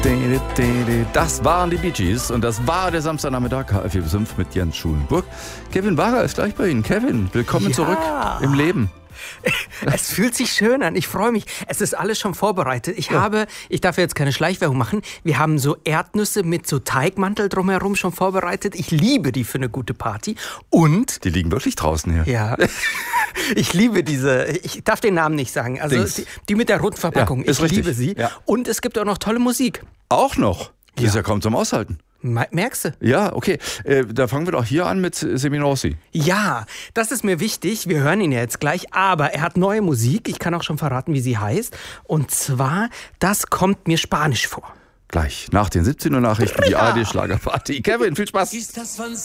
Das waren die Bee Gees und das war der Samstagnachmittag KF4-5 mit Jens Schulenburg. Kevin Wager ist gleich bei Ihnen. Kevin, willkommen zurück im Leben. Es fühlt sich schön an. Ich freue mich. Es ist alles schon vorbereitet. Ich darf jetzt keine Schleichwerbung machen. Wir haben so Erdnüsse mit so Teigmantel drumherum schon vorbereitet. Ich liebe die für eine gute Party. Und... Die liegen wirklich draußen hier. Ja. Ich liebe diese, ich darf den Namen nicht sagen. Also die mit der roten Verpackung. Ja, ich liebe sie. Ja. Und es gibt auch noch tolle Musik. Auch noch? Das ist ja kaum zum Aushalten. Merkst du? Ja, okay. Da fangen wir doch hier an mit Semino Rossi. Ja, das ist mir wichtig. Wir hören ihn ja jetzt gleich. Aber er hat neue Musik. Ich kann auch schon verraten, wie sie heißt. Und zwar, das kommt mir spanisch vor. Gleich nach den 17 Uhr Nachrichten, die ARD Schlagerparty. Kevin, viel Spaß.